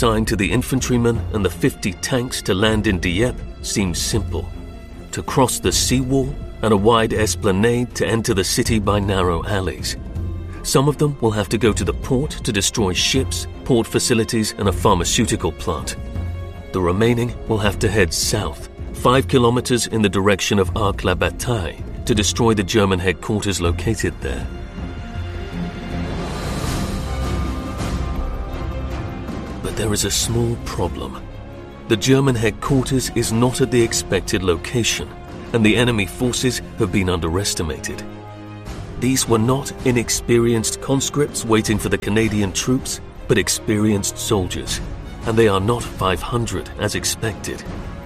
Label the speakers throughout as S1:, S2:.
S1: assigned to the infantrymen and the 50 tanks to land in Dieppe seems simple. To cross the seawall and a wide esplanade to enter the city by narrow alleys. Some of them will have to go to the port to destroy ships, port facilities and a pharmaceutical plant. The remaining will have to head south, 5 kilometers in the direction of Arques-la-Bataille, to destroy the German headquarters located there. But there is a small problem. The German headquarters is not at the expected location, and the enemy forces have been underestimated. These were not inexperienced conscripts waiting for the Canadian troops, but experienced soldiers, and they are not 500 as expected.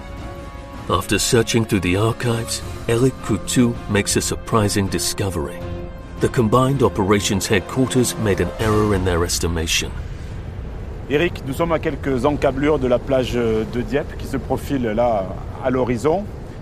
S1: After searching through the archives, Eric Coutu makes a surprising discovery. The combined operations headquarters made an error in their estimation.
S2: Eric, nous sommes à quelques encablures de la plage de Dieppe qui se profile là à l'horizon.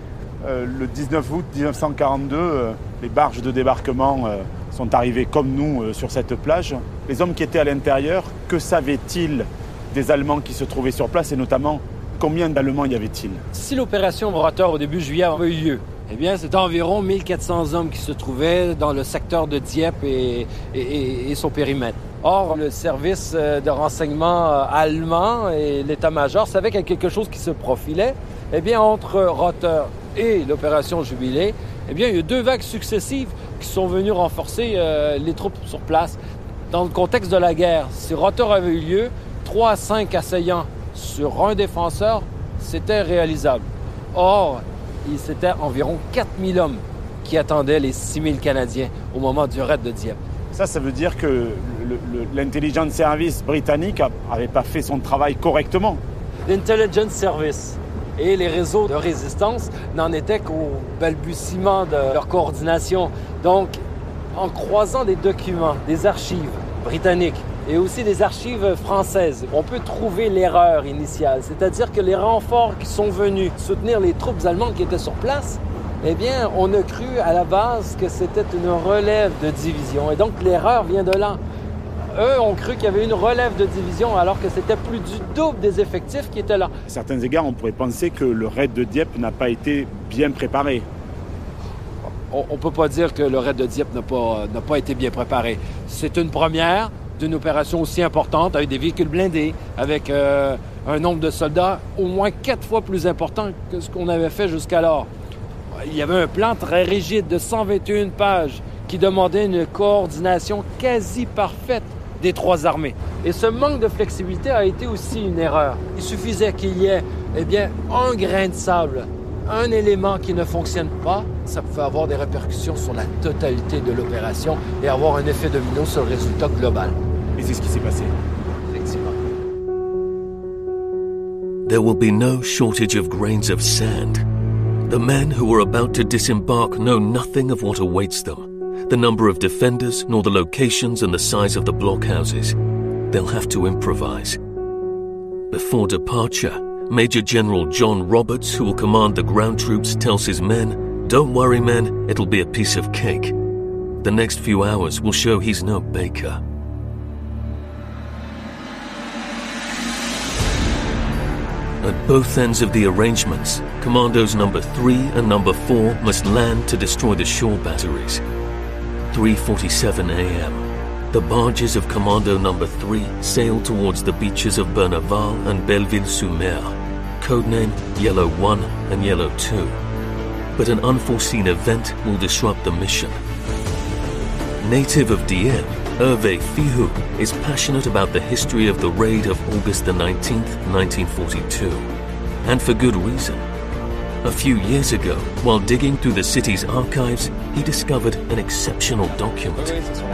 S2: Le 19 août 1942, les barges de débarquement sont arrivées comme nous sur cette plage. Les hommes qui étaient à l'intérieur, que savaient-ils des Allemands qui se trouvaient sur place et notamment combien d'Allemands y avait-il?
S3: Si l'opération Rotor au début juillet avait eu lieu, eh bien c'était environ 1400 hommes qui se trouvaient dans le secteur de Dieppe et son périmètre. Or, le service de renseignement allemand et l'état-major savaient qu'il y a quelque chose qui se profilait. Eh bien, entre Rotor et l'opération Jubilé, eh bien, il y a eu 2 vagues successives qui sont venues renforcer les troupes sur place. Dans le contexte de la guerre, si Rotor avait eu lieu, 3 à 5 assaillants sur un défenseur, c'était réalisable. Or, c'était environ 4000 hommes qui attendaient les 6000 Canadiens au moment du raid de Dieppe.
S2: Ça veut dire que l'intelligence service britannique n'avait pas fait son travail correctement.
S3: L'intelligence service et les réseaux de résistance n'en étaient qu'au balbutiement de leur coordination. Donc, en croisant des documents, des archives britanniques et aussi des archives françaises, on peut trouver l'erreur initiale. C'est-à-dire que les renforts qui sont venus soutenir les troupes allemandes qui étaient sur place, eh bien, on a cru à la base que c'était une relève de division. Et donc, l'erreur vient de là. Eux ont cru qu'il y avait une relève de division alors que c'était plus du double des effectifs qui étaient là.
S2: À certains égards, on pourrait penser que le raid de Dieppe n'a pas été bien préparé.
S3: On ne peut pas dire que le raid de Dieppe n'a pas été bien préparé. C'est une première d'une opération aussi importante avec des véhicules blindés, avec un nombre de soldats au moins 4 fois plus important que ce qu'on avait fait jusqu'alors. Il y avait un plan très rigide de 121 pages qui demandait une coordination quasi parfaite des 3 armées. Et ce manque de flexibilité a été aussi une erreur. Il suffisait qu'il y ait un grain de sable, un élément qui ne fonctionne pas, ça pouvait avoir des répercussions sur la totalité de l'opération et avoir un effet domino sur le résultat global.
S2: Et c'est ce qui s'est passé.
S3: Effectivement.
S1: There will be no shortage of grains of sand. The men who are about to disembark know nothing of what awaits them, the number of defenders, nor the locations and the size of the blockhouses. They'll have to improvise. Before departure, Major General John Roberts, who will command the ground troops, tells his men, "Don't worry, men, it'll be a piece of cake." The next few hours will show he's no baker. At both ends of the arrangements, Commandos number 3 and number 4 must land to destroy the shore batteries. 3:47 a.m. The barges of Commando number 3 sail towards the beaches of Berneval and Belleville-sur-Mer, codename Yellow 1 and Yellow 2. But an unforeseen event will disrupt the mission. Native of Dieppe, Hervé Fihu is passionate about the history of the raid of August the 19th, 1942. And for good reason. A few years ago, while digging through the city's archives, he discovered an exceptional document.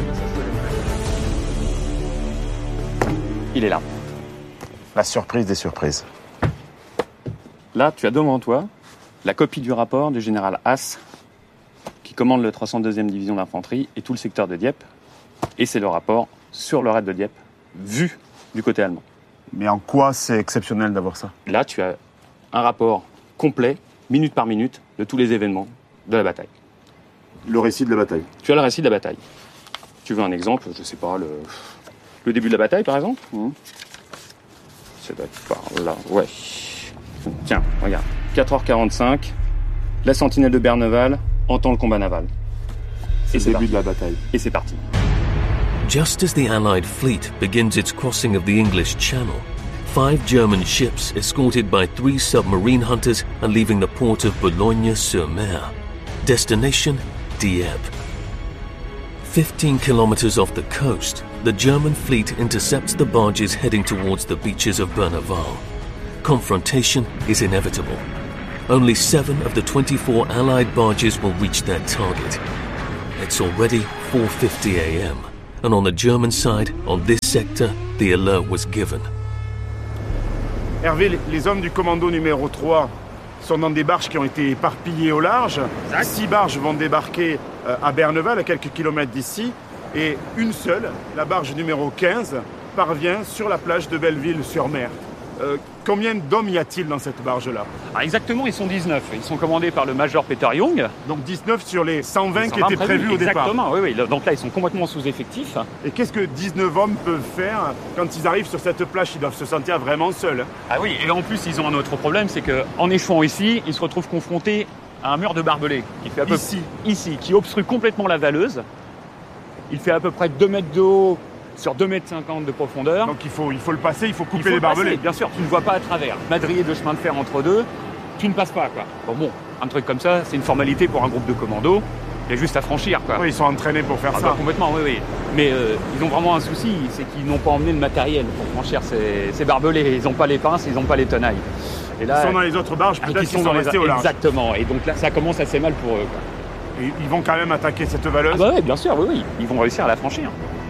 S4: Il est là.
S5: La surprise des surprises.
S4: Là, tu as devant toi la copie du rapport du général Haas, qui commande le 302e division d'infanterie et tout le secteur de Dieppe. Et c'est le rapport sur le raid de Dieppe, vu du côté allemand.
S5: Mais en quoi c'est exceptionnel d'avoir ça?
S4: Là, tu as un rapport complet, minute par minute, de tous les événements de la bataille.
S5: Le récit de la bataille.
S4: Tu as le récit de la bataille. Tu veux un exemple, je sais pas, le début de la bataille, par exemple. ça doit être par là, ouais. Tiens, regarde, 4h45, la sentinelle de Berneval entend le combat naval.
S5: C'est le début de la bataille.
S4: Et c'est parti.
S1: Just as the Allied fleet begins its crossing of the English Channel, 5 German ships escorted by 3 submarine hunters are leaving the port of Boulogne-sur-Mer. Destination, Dieppe. 15 kilometers off the coast, the German fleet intercepts the barges heading towards the beaches of Berneval. Confrontation is inevitable. Only 7 of the 24 Allied barges will reach their target. It's already 4:50 a.m., and on the German side, on this sector, the alert was given.
S2: Hervé, les hommes du commando numéro 3 sont dans des barges qui ont été éparpillées au large. 6 barges vont débarquer à Berneval, à quelques kilomètres d'ici, et une seule, la barge numéro 15, parvient sur la plage de Belleville-sur-Mer. Combien d'hommes y a-t-il dans cette barge-là?
S4: Exactement, ils sont 19. Ils sont commandés par le major Peter Young.
S2: Donc 19 sur les 120 qui étaient prévus au départ.
S4: Exactement, oui. Donc là, ils sont complètement sous-effectifs.
S2: Et qu'est-ce que 19 hommes peuvent faire quand ils arrivent sur cette plage? Ils doivent se sentir vraiment seuls.
S4: Ah oui, et en plus, ils ont un autre problème, c'est qu'en échouant ici, ils se retrouvent confrontés à un mur de barbelés qui fait ici, qui obstrue complètement la valeuse. Il fait à peu près 2 mètres de haut sur 2,50 mètres de profondeur.
S2: Donc il faut le passer, il faut couper les barbelés.
S4: Bien sûr, tu ne vois pas à travers. Madrier de chemin de fer entre deux, tu ne passes pas, quoi. Bon, un truc comme ça, c'est une formalité pour un groupe de commandos. Il y a juste à franchir, quoi.
S2: Oui, ils sont entraînés pour faire ça.
S4: Bah, complètement, oui. Mais ils ont vraiment un souci, c'est qu'ils n'ont pas emmené le matériel pour franchir ces barbelés. Ils n'ont pas les pinces, ils n'ont pas les tenailles. Et là,
S2: ils sont dans les autres barges, peut-être qu'ils sont restés au large.
S4: Exactement. Et donc là, ça commence assez mal pour eux, quoi.
S2: Et ils vont quand même attaquer cette valeuse.
S4: Ah bah oui, bien sûr, oui. Ils vont réussir à la franchir.